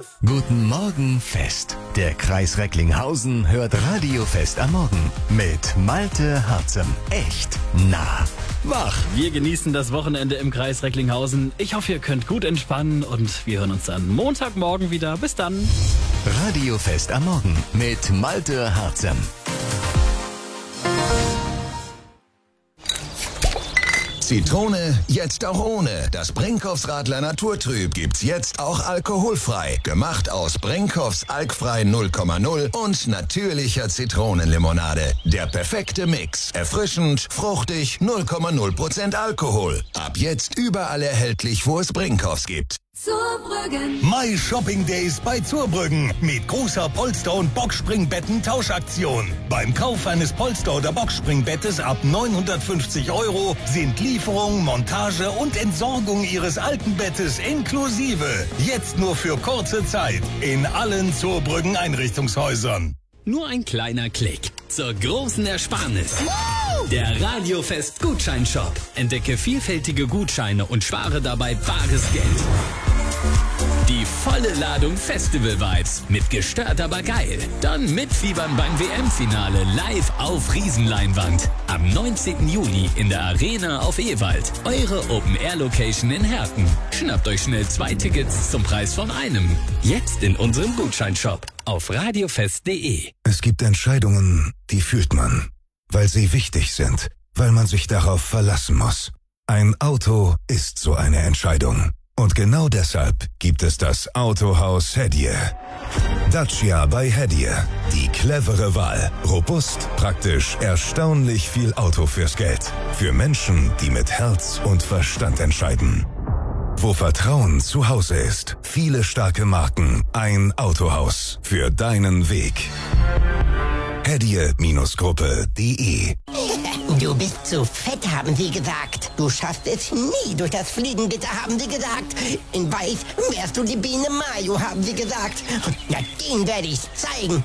Guten Morgen, Fest. Der Kreis Recklinghausen hört Radiofest am Morgen mit Malte Harzem. Echt nah. Wach. Wir genießen das Wochenende im Kreis Recklinghausen. Ich hoffe, ihr könnt gut entspannen und wir hören uns dann Montagmorgen wieder. Bis dann. Radiofest am Morgen mit Malte Harzem. Zitrone, jetzt auch ohne. Das Brinkhoffs Radler Naturtrüb gibt's jetzt auch alkoholfrei. Gemacht aus Brinkhoffs alkfrei 0,0 und natürlicher Zitronenlimonade. Der perfekte Mix. Erfrischend, fruchtig, 0,0% Alkohol. Ab jetzt überall erhältlich, wo es Brinkhoffs gibt. Zurbrüggen. My Shopping Days bei Zurbrüggen mit großer Polster- und Boxspringbetten-Tauschaktion. Beim Kauf eines Polster- oder Boxspringbettes ab 950 € sind Lieferung, Montage und Entsorgung Ihres alten Bettes inklusive. Jetzt nur für kurze Zeit in allen Zurbrüggen Einrichtungshäusern. Nur ein kleiner Klick zur großen Ersparnis. Der Radiofest Gutscheinshop. Entdecke vielfältige Gutscheine und spare dabei bares Geld. Die volle Ladung Festival-Vibes mit gestört aber geil. Dann mitfiebern beim WM-Finale live auf Riesenleinwand. Am 19. Juli in der Arena auf Ewald. Eure Open-Air-Location in Herten. Schnappt euch schnell 2 Tickets zum Preis von einem. Jetzt in unserem Gutscheinshop auf radiofest.de. Es gibt Entscheidungen, die fühlt man, weil sie wichtig sind, weil man sich darauf verlassen muss. Ein Auto ist so eine Entscheidung. Und genau deshalb gibt es das Autohaus Hedje. Dacia bei Hedje. Die clevere Wahl. Robust, praktisch, erstaunlich viel Auto fürs Geld. Für Menschen, die mit Herz und Verstand entscheiden. Wo Vertrauen zu Hause ist. Viele starke Marken. Ein Autohaus. Für deinen Weg. Hedje-Gruppe.de. Du bist zu fett, haben sie gesagt. Du schaffst es nie durch das Fliegengitter, haben sie gesagt. In Weiß wärst du die Biene Mayo, haben sie gesagt. Na, den werde ich zeigen.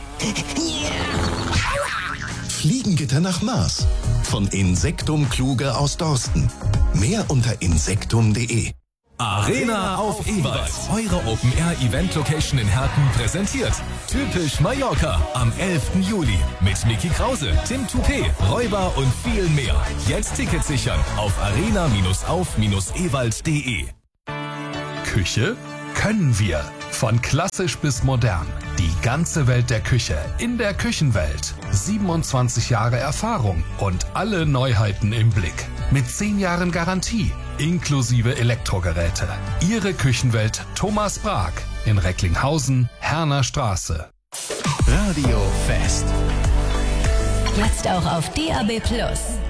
Fliegengitter nach Mars. Von Insektum Kluge aus Dorsten. Mehr unter insektum.de. Arena auf Ewald. Eure Open-Air-Event-Location in Herten präsentiert. Typisch Mallorca am 11. Juli. Mit Micky Krause, Tim Toupé, Räuber und viel mehr. Jetzt Tickets sichern auf arena-auf-ewald.de. Küche können wir. Von klassisch bis modern. Die ganze Welt der Küche in der Küchenwelt. 27 Jahre Erfahrung und alle Neuheiten im Blick. Mit 10 Jahren Garantie. Inklusive Elektrogeräte. Ihre Küchenwelt Thomas Brag in Recklinghausen, Herner Straße. Radiofest. Jetzt auch auf DAB+.